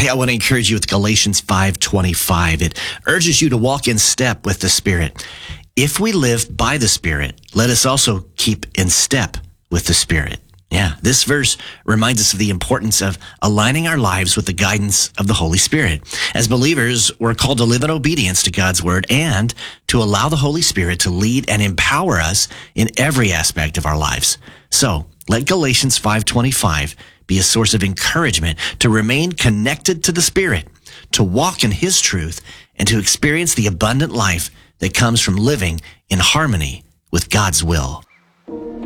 I want to encourage you with Galatians 5:25. It urges you to walk in step with the Spirit. If we live by the Spirit, let us also keep in step with the Spirit. Yeah, this verse reminds us of the importance of aligning our lives with the guidance of the Holy Spirit. As believers, we're called to live in obedience to God's word and to allow the Holy Spirit to lead and empower us in every aspect of our lives. So, let Galatians 5:25 be a source of encouragement to remain connected to the Spirit, to walk in His truth, and to experience the abundant life that comes from living in harmony with God's will.